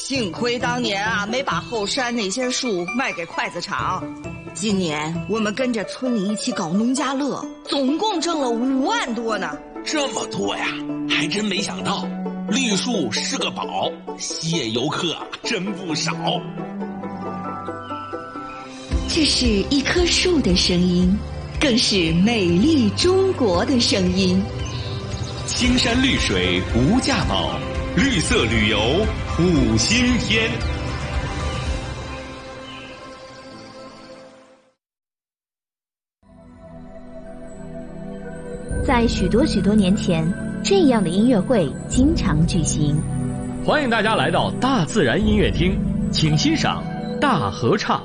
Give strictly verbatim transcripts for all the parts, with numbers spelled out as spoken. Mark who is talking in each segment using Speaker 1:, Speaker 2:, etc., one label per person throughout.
Speaker 1: 幸亏当年啊没把后山那些树卖给筷子厂。今年我们跟着村里一起搞农家乐，总共挣了五万多呢。
Speaker 2: 这么多呀，还真没想到，绿树是个宝，吸引游客真不少。
Speaker 3: 这是一棵树的声音，更是美丽中国的声音。
Speaker 4: 青山绿水无价宝，绿色旅游五星天。
Speaker 5: 在许多许多年前，这样的音乐会经常举行。
Speaker 6: 欢迎大家来到大自然音乐厅，请欣赏大合唱。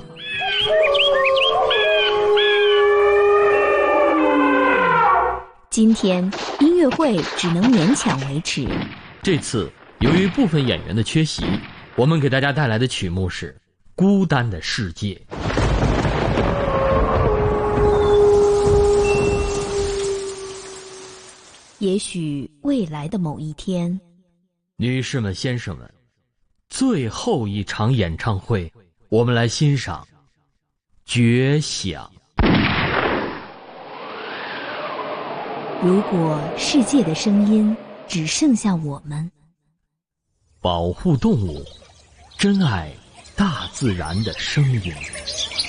Speaker 5: 今天音乐会只能勉强维持。
Speaker 6: 这次由于部分演员的缺席，我们给大家带来的曲目是《孤单的世界》。
Speaker 5: 也许未来的某一天，
Speaker 6: 女士们先生们，最后一场演唱会，我们来欣赏《绝响》。
Speaker 5: 如果世界的声音只剩下我们，
Speaker 6: 保护动物，珍爱大自然的声音。